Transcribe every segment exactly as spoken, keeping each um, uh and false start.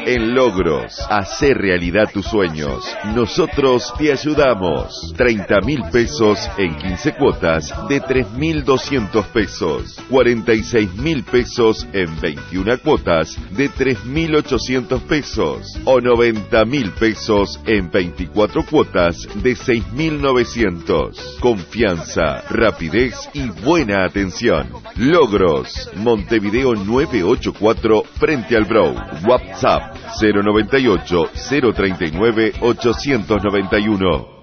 En Logros, hacer realidad tus sueños. Nosotros te ayudamos. treinta mil pesos en quince cuotas de tres mil doscientos pesos. cuarenta y seis mil pesos en veintiuna cuotas de tres mil ochocientos pesos. O noventa mil pesos en veinticuatro cuotas de seis mil novecientos. Confianza, rapidez y buena atención. Logros, Montevideo nueve ocho cuatro frente al Brou. WhatsApp cero noventa y ocho, cero treinta y nueve, ochocientos noventa y uno.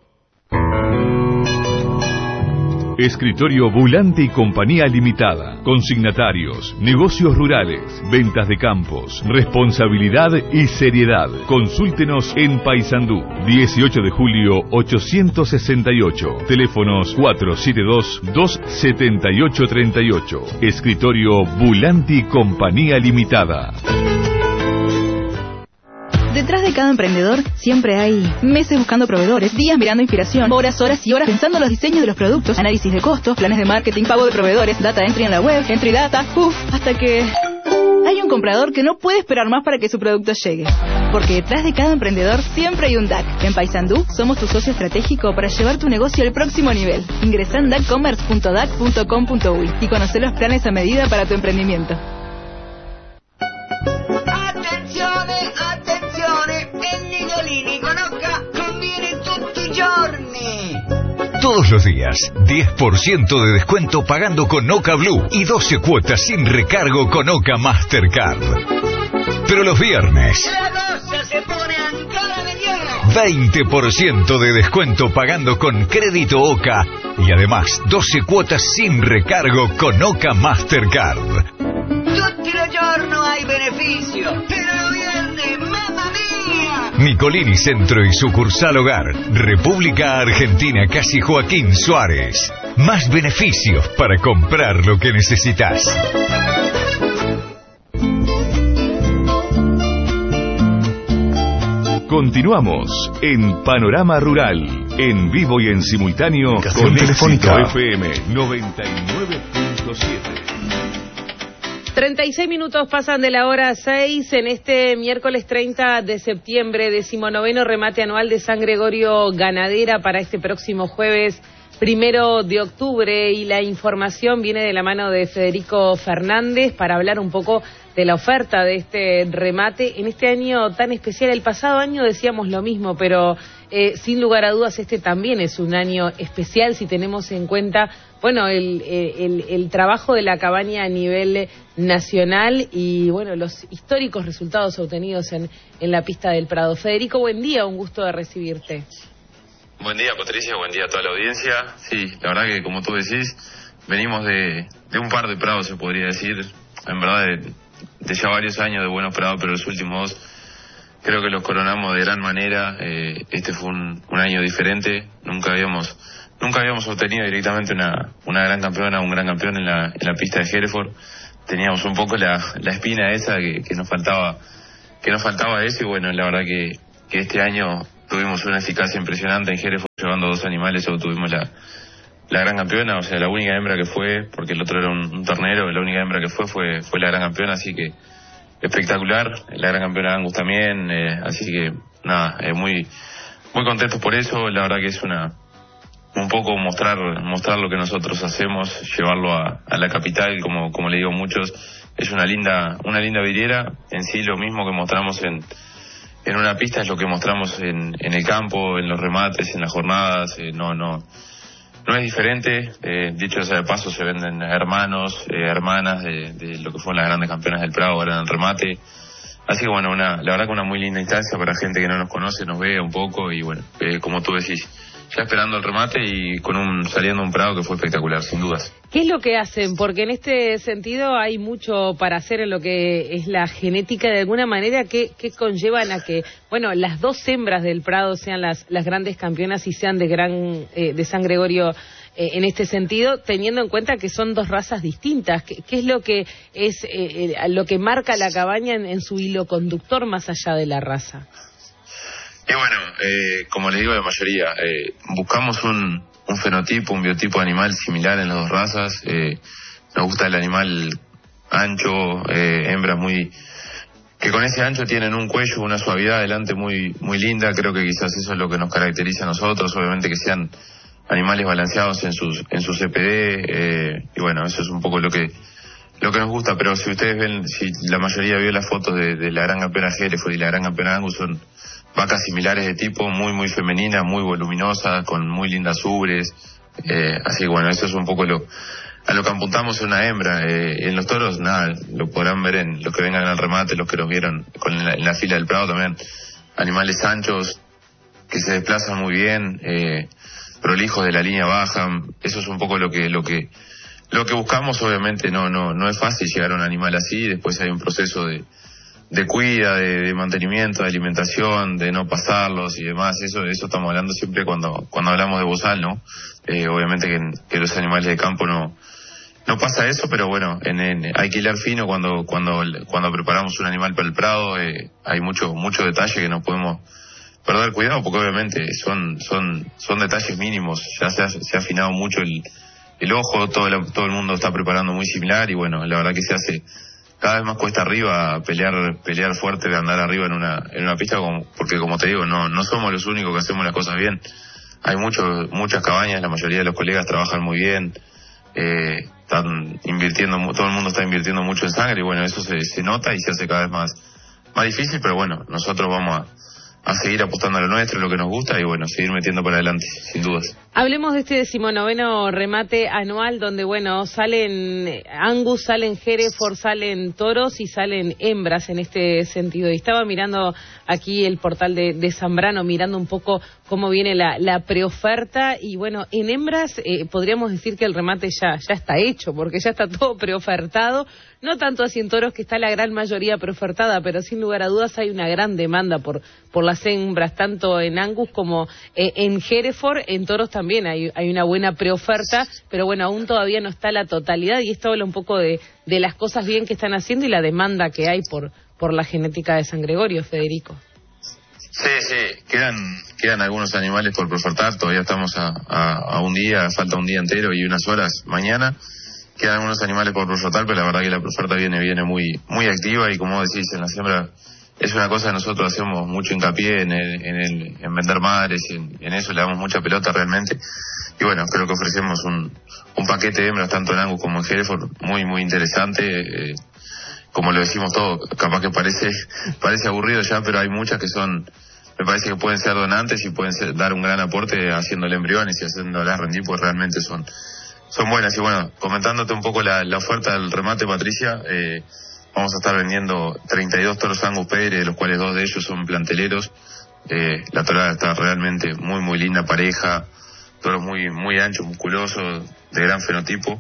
Escritorio Bulante y Compañía Limitada. Consignatarios, negocios rurales, ventas de campos, responsabilidad y seriedad. Consúltenos en Paysandú. dieciocho de julio ochocientos sesenta y ocho. Teléfonos cuatro siete dos, dos siete ocho tres ocho. Escritorio Bulante y Compañía Limitada. Detrás de cada emprendedor siempre hay meses buscando proveedores, días mirando inspiración, horas, horas y horas pensando en los diseños de los productos, análisis de costos, planes de marketing, pago de proveedores, data entry en la web, entry data, uff, hasta que hay un comprador que no puede esperar más para que su producto llegue. Porque detrás de cada emprendedor siempre hay un D A C. En Paysandú somos tu socio estratégico para llevar tu negocio al próximo nivel. Ingresá en dacommerce punto dac punto com punto uy y conoce los planes a medida para tu emprendimiento. Todos los días, diez por ciento de descuento pagando con Oca Blue y doce cuotas sin recargo con Oca Mastercard. Pero los viernes, la cosa se pone ancora mejor. veinte por ciento de descuento pagando con crédito Oca y además doce cuotas sin recargo con Oca Mastercard. Tutti los giorni hay beneficio, pero los viernes, mamma mía. Nicolini Centro y sucursal Hogar, República Argentina, Casi Joaquín Suárez. Más beneficios para comprar lo que necesitas. Continuamos en Panorama Rural, en vivo y en simultáneo con Telefónica F M noventa y nueve punto siete. treinta y seis minutos pasan de la hora seis en este miércoles treinta de septiembre, decimonoveno remate anual de San Gregorio Ganadera para este próximo jueves primero de octubre, y la información viene de la mano de Federico Fernández para hablar un poco de la oferta de este remate en este año tan especial. El pasado año decíamos lo mismo, pero eh, sin lugar a dudas este también es un año especial si tenemos en cuenta, bueno, el, el, el trabajo de la cabaña a nivel nacional y, bueno, los históricos resultados obtenidos en, en la pista del Prado. Federico, buen día, un gusto de recibirte. Buen día, Patricia, buen día a toda la audiencia. Sí, la verdad que, como tú decís, venimos de, de un par de prados, se podría decir, en verdad, de, de ya varios años de buenos prados, pero los últimos dos creo que los coronamos de gran manera. Eh, este fue un, un año diferente, nunca habíamos nunca habíamos obtenido directamente una, una gran campeona, un gran campeón en la, en la pista de Hereford. Teníamos un poco la, la espina esa que, que nos faltaba que nos faltaba eso, y bueno, la verdad que, que este año tuvimos una eficacia impresionante en Hereford, llevando dos animales, obtuvimos la, la gran campeona, o sea, la única hembra que fue, porque el otro era un, un ternero, la única hembra que fue fue, fue la gran campeona, así que espectacular. La gran campeona Angus también, eh, así que nada, eh, muy muy contentos por eso. La verdad que es una un poco mostrar mostrar lo que nosotros hacemos, llevarlo a, a la capital, como como le digo a muchos, es una linda una linda vidriera. En sí, lo mismo que mostramos en en una pista es lo que mostramos en, en el campo, en los remates, en las jornadas. Eh, no no no es diferente. Eh, dicho sea de paso, se venden hermanos, eh, hermanas de, de lo que fueron las grandes campeonas del Prado ahora en el remate. Así que bueno, una, la verdad que una muy linda instancia para gente que no nos conoce, nos vea un poco, y bueno, eh, como tú decís, ya esperando el remate y con un saliendo un Prado que fue espectacular, sin dudas. ¿Qué es lo que hacen? Porque en este sentido hay mucho para hacer en lo que es la genética, de alguna manera, que, que conllevan a que, bueno, las dos hembras del Prado sean las, las grandes campeonas y sean de gran eh, de San Gregorio eh, en este sentido, teniendo en cuenta que son dos razas distintas. ¿Qué, qué es lo que es eh, eh, lo que marca la cabaña en, en su hilo conductor más allá de la raza? Y bueno, eh, como le digo a la mayoría, eh, buscamos un, un fenotipo, un biotipo animal similar en las dos razas. Eh, nos gusta el animal ancho, eh, hembras muy que con ese ancho tienen un cuello, una suavidad adelante muy muy linda. Creo que quizás eso es lo que nos caracteriza a nosotros, obviamente que sean animales balanceados en sus en su C P D, eh, y bueno, eso es un poco lo que lo que nos gusta. Pero si ustedes ven, si la mayoría vio las fotos de, de la gran campeona Hereford y la gran campeona Angus, son vacas similares de tipo, muy muy femeninas, muy voluminosas, con muy lindas ubres, eh, así que bueno, eso es un poco lo a lo que apuntamos en una hembra. Eh, en los toros, nada, lo podrán ver en los que vengan al remate, los que los vieron con la, en la fila del Prado también, animales anchos, que se desplazan muy bien, eh, prolijos de la línea baja. Eso es un poco lo que lo que lo que buscamos. Obviamente no no no es fácil llegar a un animal así, después hay un proceso de de cuida, de, de mantenimiento, de alimentación, de no pasarlos y demás. Eso eso estamos hablando siempre cuando cuando hablamos de bozal, ¿no? Eh, obviamente que, que los animales de campo no no pasa eso, pero bueno, en, en, hay que hilar fino cuando cuando cuando preparamos un animal para el prado. Eh, hay mucho mucho detalle que no podemos perder cuidado, porque obviamente son son son detalles mínimos. Ya se ha, se ha afinado mucho el el ojo, todo el, todo el mundo está preparando muy similar, y bueno, la verdad que se hace cada vez más cuesta arriba pelear pelear fuerte, de andar arriba en una en una pista, como, porque como te digo, no no somos los únicos que hacemos las cosas bien. Hay muchos muchas cabañas, la mayoría de los colegas trabajan muy bien, eh, están invirtiendo, todo el mundo está invirtiendo mucho en sangre, y bueno, eso se, se nota y se hace cada vez más más difícil, pero bueno, nosotros vamos a a seguir apostando a lo nuestro, lo que nos gusta, y bueno, seguir metiendo para adelante, sin dudas. Hablemos de este decimonoveno remate anual, donde bueno, salen Angus, salen Hereford, salen toros y salen hembras en este sentido. Y estaba mirando aquí el portal de, de Zambrano, mirando un poco cómo viene la, la preoferta, y bueno, en hembras eh, podríamos decir que el remate ya, ya está hecho, porque ya está todo preofertado. No tanto así en toros, que está la gran mayoría preofertada, pero sin lugar a dudas hay una gran demanda por por las hembras, tanto en Angus como eh, en Hereford. En toros también hay, hay una buena preoferta, pero bueno, aún todavía no está la totalidad, y esto habla un poco de, de las cosas bien que están haciendo y la demanda que hay por, por la genética de San Gregorio, Federico. Sí, sí, quedan quedan algunos animales por preofertar, todavía estamos a, a, a un día, falta un día entero y unas horas mañana. Quedan algunos animales por preofertar, pero la verdad que la preoferta viene viene muy muy activa, y como decís, en la siembra es una cosa que nosotros hacemos mucho hincapié en el, en, el, en vender madres, en, en eso le damos mucha pelota realmente, y bueno, creo que ofrecemos un, un paquete de hembras tanto en Angus como en Hereford muy muy interesante. Eh, como lo decimos todo, capaz que parece parece aburrido ya, pero hay muchas que son, me parece que pueden ser donantes y pueden ser, dar un gran aporte haciéndole embriones y haciéndolas rendir, pues realmente son son buenas. Y bueno, comentándote un poco la, la oferta del remate, Patricia, eh, vamos a estar vendiendo treinta y dos toros Angus Pérez, de los cuales dos de ellos son planteleros. Eh, la torada está realmente muy muy linda, pareja, toros muy muy anchos, musculosos, de gran fenotipo.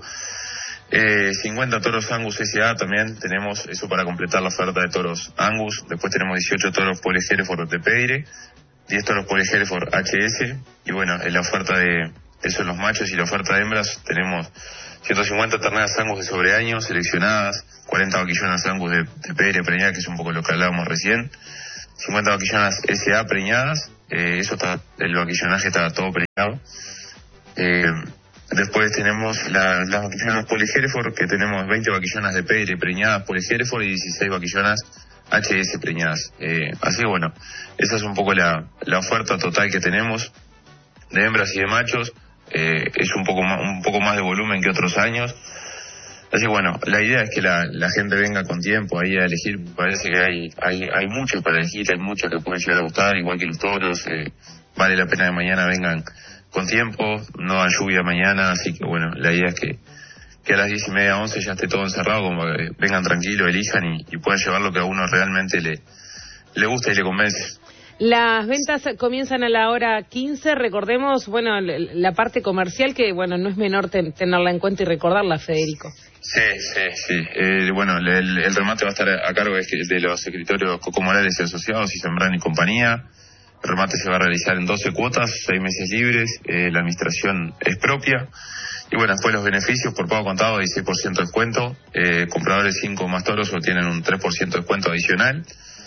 Eh, cincuenta toros Angus S A también tenemos, eso para completar la oferta de toros Angus. Después tenemos dieciocho toros Pole Hereford de Peire, diez toros Pole Hereford H S, y bueno, en la oferta de eso en los machos, y la oferta de hembras tenemos ciento cincuenta terneras Angus de sobreaño seleccionadas, cuarenta vaquillonas Angus de, de Peire preñadas, que es un poco lo que hablábamos recién, cincuenta vaquillonas S A preñadas, eh, eso está, el vaquillonaje está todo preñado. Eh, después tenemos la, las vaquillonas Pole Hereford, que tenemos veinte vaquillonas de Peire preñadas Pole Hereford y dieciséis vaquillonas H S preñadas. Eh, así que bueno, esa es un poco la, la oferta total que tenemos de hembras y de machos. Eh, es un poco más, un poco más de volumen que otros años. Así que bueno, la idea es que la, la gente venga con tiempo ahí a elegir. Parece que hay hay hay mucho para elegir, hay mucho que pueden llegar a gustar, igual que los toros. Eh, vale la pena que mañana vengan con tiempo, no hay lluvia mañana, así que bueno, la idea es que, que a las diez y media, once ya esté todo encerrado, como que vengan tranquilos, elijan y, y puedan llevar lo que a uno realmente le, le gusta y le convence. Las ventas comienzan a la hora quince, recordemos, bueno, la parte comercial, que bueno, no es menor ten, tenerla en cuenta y recordarla, Federico. Sí, sí, sí. Eh, bueno, el, el remate va a estar a cargo de, de los escritorios Coco Morales y Asociados y Zambrano y compañía. El remate se va a realizar en doce cuotas, seis meses libres, eh, la administración es propia. Y bueno, después los beneficios por pago contado, dieciséis por ciento de descuento. Eh, compradores cinco más toros obtienen un tres por ciento de descuento adicional.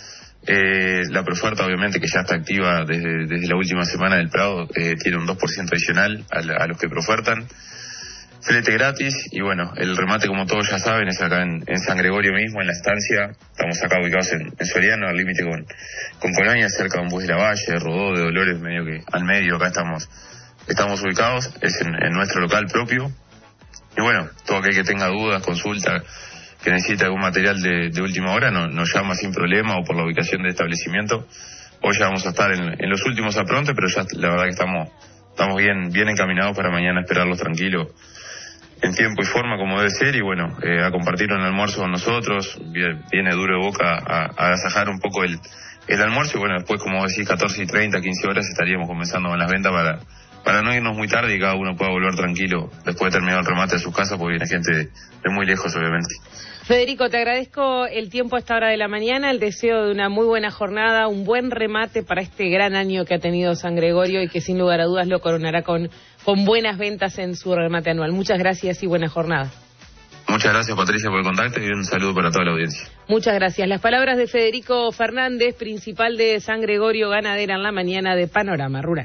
Eh, la preoferta, obviamente, que ya está activa desde, desde la última semana del Prado, eh, tiene un dos por ciento adicional a, la, a los que preofertan. flete gratis y bueno, el remate como todos ya saben es acá en, en San Gregorio mismo, en la estancia. Estamos acá ubicados en, en Soriano, al límite con, con Colonia, cerca de un bus de la Valle, de Rodó, de Dolores, medio que al medio, acá estamos estamos ubicados, es en, en nuestro local propio. Y bueno, todo aquel que tenga dudas, consulta, que necesite algún material de, de última hora, no, nos llama sin problema o por la ubicación del establecimiento. Hoy ya vamos a estar en, en los últimos aprontes, pero ya la verdad que estamos estamos bien bien encaminados para mañana esperarlos tranquilos, en tiempo y forma como debe ser, y bueno, eh, a compartir un almuerzo con nosotros. Viene duro de boca a, a agasajar un poco el, el almuerzo, y bueno, después como decís, catorce y treinta, quince horas estaríamos comenzando con las ventas para para no irnos muy tarde y cada uno pueda volver tranquilo después de terminar el remate a su casa, porque viene gente de, de muy lejos, obviamente. Federico, te agradezco el tiempo a esta hora de la mañana, el deseo de una muy buena jornada, un buen remate para este gran año que ha tenido San Gregorio y que sin lugar a dudas lo coronará con, con buenas ventas en su remate anual. Muchas gracias y buena jornada. Muchas gracias, Patricia, por el contacto y un saludo para toda la audiencia. Muchas gracias. Las palabras de Federico Fernández, principal de San Gregorio Ganadera en la mañana de Panorama Rural.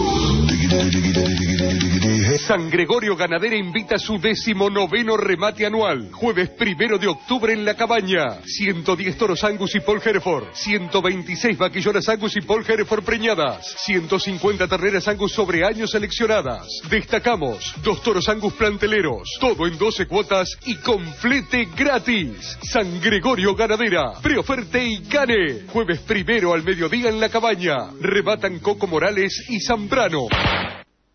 San Gregorio Ganadera invita a su decimonoveno remate anual. Jueves primero de octubre en La Cabaña. ciento diez toros Angus y Paul Hereford. ciento veintiséis vaquillonas Angus y Paul Hereford preñadas. ciento cincuenta terneras Angus sobre años seleccionadas. Destacamos dos toros Angus planteleros. Todo en doce cuotas y con flete gratis. San Gregorio Ganadera. Preoferte y Cane. Jueves primero al mediodía en La Cabaña. Rematan Coco Morales y Zambrano.